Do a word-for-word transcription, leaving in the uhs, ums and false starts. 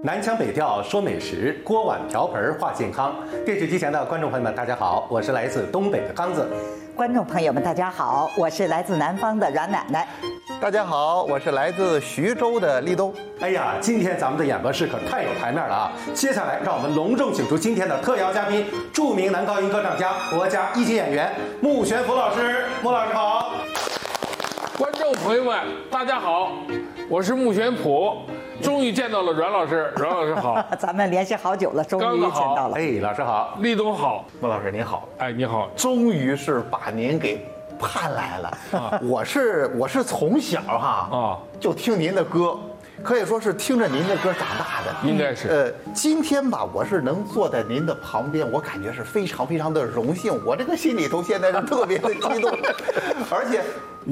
南腔北调说美食，锅碗瓢盆话健康。电视机前的观众朋友们，大家好，我是来自东北的刚子。 观众朋友们，大家好，我是来自南方的阮奶奶。 大家好，我是来自徐州的立冬。 哎呀，今天咱们的演播室可太有台面了啊！接下来，让我们隆重请出今天的特邀嘉宾，著名男高音歌唱家、国家一级演员穆玄福老师。穆老师好。 观众朋友们，大家好，我是穆玄普。终于见到了阮老师，阮老师好。 咱们联系好久了，终于见到了。 哎，老师好， 立冬好， 穆老师您好。 哎，你好， 终于是把您给盼来了。啊、我是我是从小哈啊就听您的歌，可以说是听着您的歌长大的。 应该是。 呃，今天吧，我是能坐在您的旁边，我感觉是非常非常的荣幸。我这个心里头现在是特别的激动，而且